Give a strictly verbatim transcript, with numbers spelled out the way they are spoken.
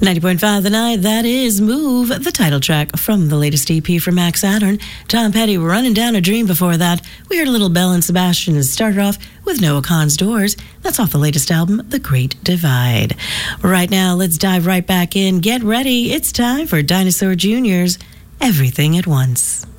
ninety point five The Night, that is Move, the title track from the latest E P from Max Saturn. Tom Petty, Running Down a Dream. Before that, we heard a little Belle and Sebastian and started off with Noah Kahan's Doors. That's off the latest album, The Great Divide. Right now, let's dive right back in. Get ready. It's time for Dinosaur Junior's Everything at Once.